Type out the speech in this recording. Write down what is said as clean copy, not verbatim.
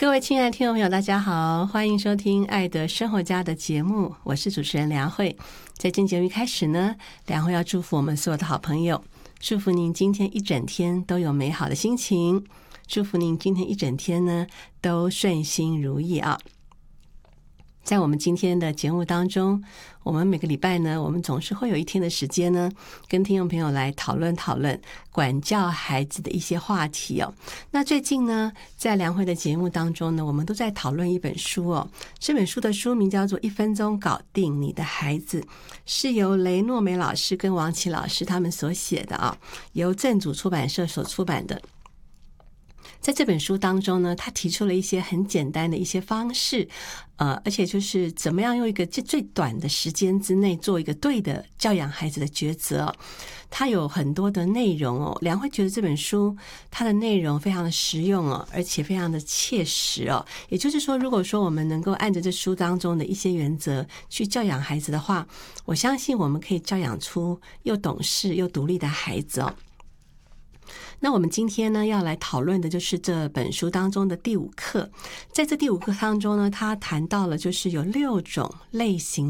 各位亲爱的听众朋友，大家好，欢迎收听《爱的生活家》的节目，我是主持人梁慧。在今天节目一开始呢，梁慧要祝福我们所有的好朋友，祝福您今天一整天都有美好的心情，祝福您今天一整天呢都顺心如意啊。在我们今天的节目当中，我们每个礼拜呢，我们总是会有一天的时间呢，跟听众朋友来讨论管教孩子的一些话题哦。那最近呢，在梁慧的节目当中呢，我们都在讨论一本书哦。这本书的书名叫做《1分钟搞定你的孩子》，是由雷诺梅老师跟王琦老师他们所写的啊，由正祖出版社所出版的。在这本书当中呢，他提出了一些很简单的一些方式，而且就是怎么样用一个最短的时间之内做一个对的教养孩子的抉择。它有很多的内容哦，梁慧觉得这本书它的内容非常的实用哦，而且非常的切实哦。也就是说，如果说我们能够按着这书当中的一些原则去教养孩子的话，我相信我们可以教养出又懂事又独立的孩子哦。那我们今天呢要来讨论的就是这本书当中的第5课。在这第5课当中呢，他谈到了就是有6种类型